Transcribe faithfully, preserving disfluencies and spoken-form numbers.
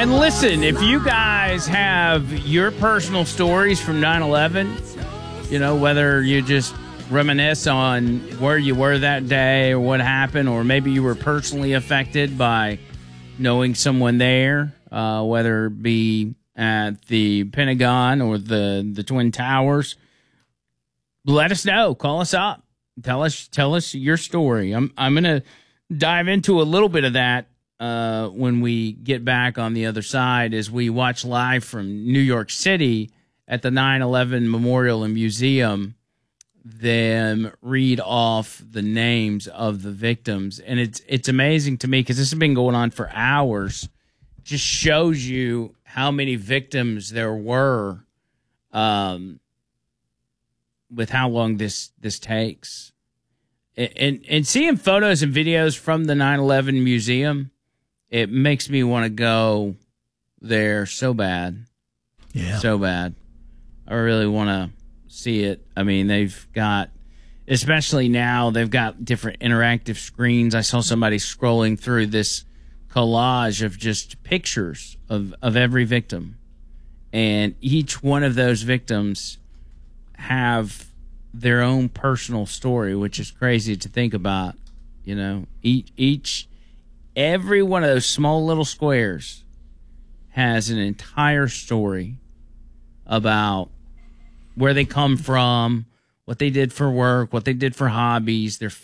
And listen, if you guys have your personal stories from nine eleven, you know, whether you just reminisce on where you were that day or what happened, or maybe you were personally affected by knowing someone there, uh, whether it be at the Pentagon or the, the Twin Towers, let us know. Call us up. Tell us tell us your story. I'm I'm going to dive into a little bit of that uh, when we get back on the other side as we watch live from New York City at the nine eleven Memorial and Museum, them read off the names of the victims. And it's it's amazing to me because this has been going on for hours. It just shows you how many victims there were um, with how long this, this takes. And, and, and seeing photos and videos from the nine eleven Museum, it makes me want to go there so bad. Yeah. So bad. I really want to see it. I mean, they've got, especially now, they've got different interactive screens. I saw somebody scrolling through this collage of just pictures of, of every victim. And each one of those victims have their own personal story, which is crazy to think about. You know, each, each, every one of those small little squares has an entire story about where they come from, what they did for work, what they did for hobbies, their